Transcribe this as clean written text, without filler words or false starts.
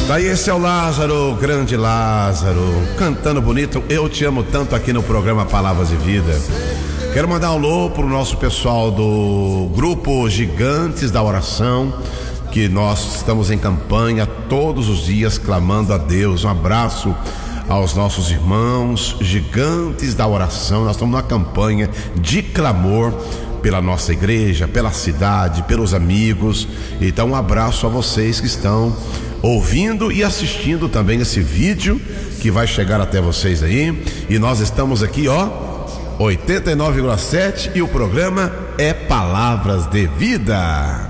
Daí esse é o Lázaro, o grande Lázaro, cantando bonito, Eu Te Amo Tanto, aqui no programa Palavras de Vida. Quero mandar um alô pro nosso pessoal do grupo Gigantes da Oração, que nós estamos em campanha todos os dias clamando a Deus. Um abraço aos nossos irmãos Gigantes da Oração. Nós estamos numa campanha de clamor pela nossa igreja, pela cidade, pelos amigos. Então um abraço a vocês que estão ouvindo e assistindo também esse vídeo que vai chegar até vocês aí. E nós estamos aqui, 89,7, e o programa é Palavras de Vida.